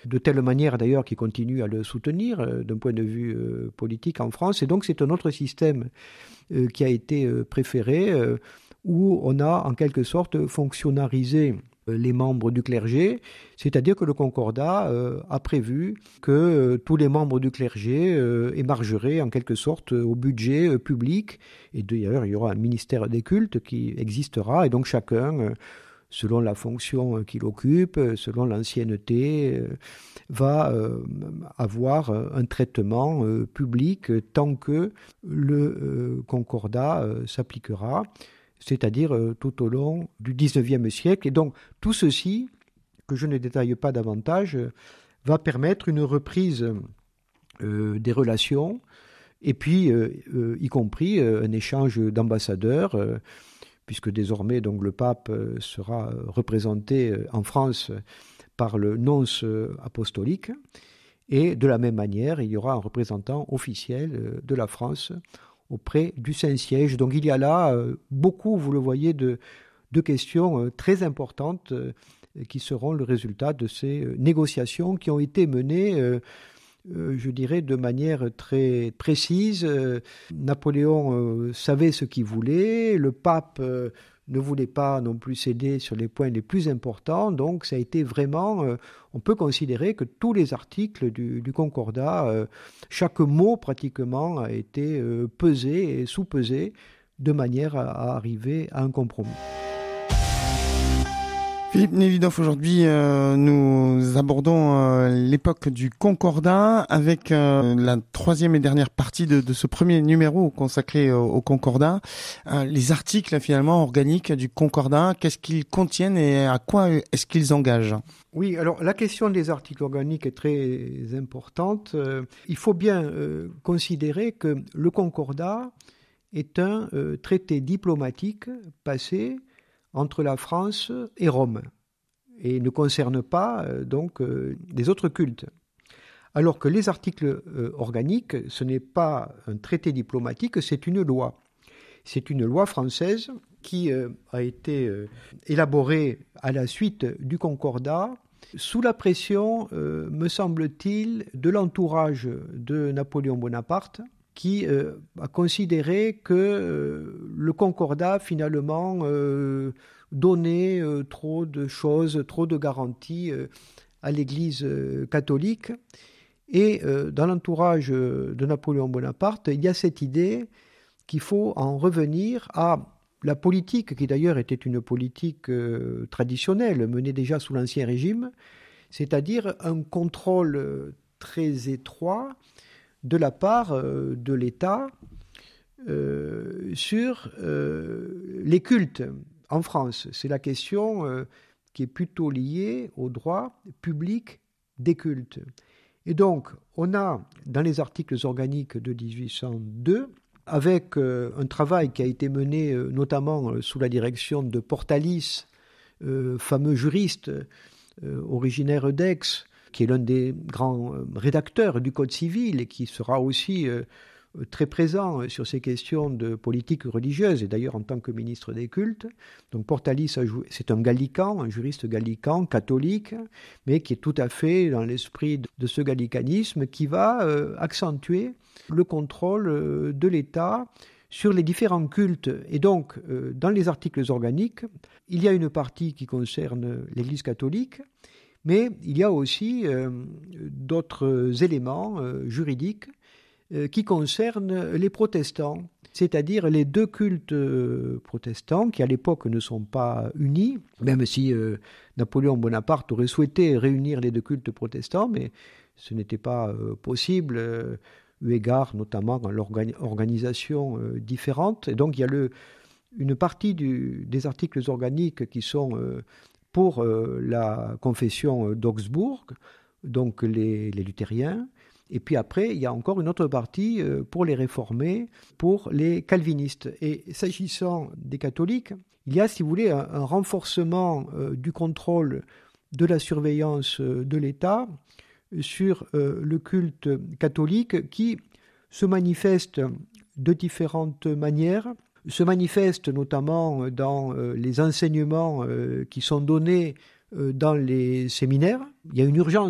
de telle manière d'ailleurs qu'ils continuent à le soutenir d'un point de vue politique en France. Et donc c'est un autre système qui a été préféré, où on a en quelque sorte fonctionnalisé les membres du clergé, c'est-à-dire que le Concordat a prévu que tous les membres du clergé émargeraient en quelque sorte au budget public, et d'ailleurs il y aura un ministère des cultes qui existera, et donc chacun, selon la fonction qu'il occupe, selon l'ancienneté, va avoir un traitement public tant que le Concordat s'appliquera, c'est-à-dire tout au long du XIXe siècle. Et donc tout ceci, que je ne détaille pas davantage, va permettre une reprise des relations, et puis y compris un échange d'ambassadeurs, puisque désormais donc, le pape sera représenté en France par le nonce apostolique, et de la même manière, il y aura un représentant officiel de la France auprès du Saint-Siège. Donc il y a là beaucoup, vous le voyez, de questions très importantes qui seront le résultat de ces négociations qui ont été menées, je dirais, de manière très précise. Napoléon savait ce qu'il voulait, le pape ne voulait pas non plus céder sur les points les plus importants, donc ça a été vraiment, on peut considérer que tous les articles du Concordat, chaque mot pratiquement a été pesé et sous-pesé de manière à arriver à un compromis. Philippe Nevidov, aujourd'hui nous abordons l'époque du Concordat avec la troisième et dernière partie de ce premier numéro consacré au Concordat. Les articles finalement organiques du Concordat, qu'est-ce qu'ils contiennent et à quoi est-ce qu'ils engagent ? Oui, alors la question des articles organiques est très importante. Il faut bien considérer que le Concordat est un traité diplomatique passé entre la France et Rome, et ne concerne pas donc les autres cultes. Alors que les articles organiques, ce n'est pas un traité diplomatique, c'est une loi. C'est une loi française qui a été élaborée à la suite du Concordat, sous la pression, me semble-t-il, de l'entourage de Napoléon Bonaparte, qui a considéré que le Concordat, finalement, donnait trop de choses, trop de garanties à l'Église catholique. Et dans l'entourage de Napoléon Bonaparte, il y a cette idée qu'il faut en revenir à la politique, qui d'ailleurs était une politique traditionnelle, menée déjà sous l'Ancien Régime, c'est-à-dire un contrôle très étroit de la part de l'État sur les cultes en France. C'est la question qui est plutôt liée au droit public des cultes. Et donc, on a dans les articles organiques de 1802, avec un travail qui a été mené notamment sous la direction de Portalis, fameux juriste originaire d'Aix, qui est l'un des grands rédacteurs du Code civil et qui sera aussi très présent sur ces questions de politique religieuse, et d'ailleurs en tant que ministre des cultes. Donc Portalis, c'est un gallican, un juriste gallican, catholique, mais qui est tout à fait dans l'esprit de ce gallicanisme qui va accentuer le contrôle de l'État sur les différents cultes. Et donc, dans les articles organiques, il y a une partie qui concerne l'Église catholique, mais il y a aussi d'autres éléments juridiques qui concernent les protestants, c'est-à-dire les deux cultes protestants qui à l'époque ne sont pas unis, même si Napoléon Bonaparte aurait souhaité réunir les deux cultes protestants, mais ce n'était pas possible, eu égard notamment à leur organisation différente. Et donc il y a une partie des articles organiques qui sont pour la confession d'Augsbourg, donc les luthériens. Et puis après, il y a encore une autre partie pour les réformés, pour les calvinistes. Et s'agissant des catholiques, il y a, si vous voulez, un renforcement du contrôle de la surveillance de l'État sur le culte catholique qui se manifeste de différentes manières, se manifeste notamment dans les enseignements qui sont donnés dans les séminaires. Il y a une urgence